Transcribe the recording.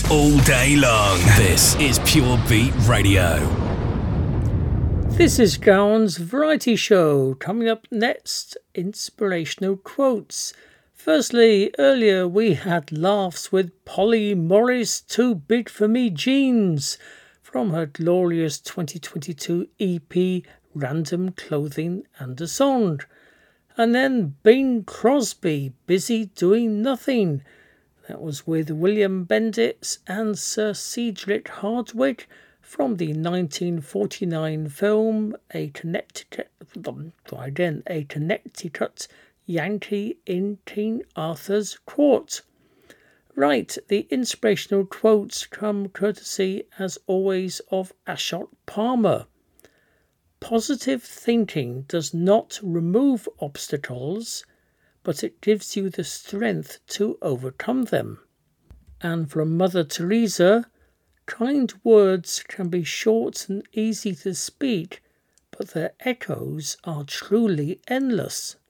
all day long. This is Pure Beat Radio. This is Gowan's Variety Show. Coming up next, inspirational quotes. Firstly, earlier we had laughs with Polly Morris, Too Big For Me Jeans, from her glorious 2022 EP, Random Clothing and a Song. And then Bing Crosby, Busy Doing Nothing. That was with William Bendix and Sir Cedric Hardwicke from the 1949 film A Connecticut Yankee in King Arthur's Court. Right, the inspirational quotes come courtesy, as always, of Ashot Palmer. Positive thinking does not remove obstacles, but it gives you the strength to overcome them. And from Mother Teresa, kind words can be short and easy to speak, but their echoes are truly endless.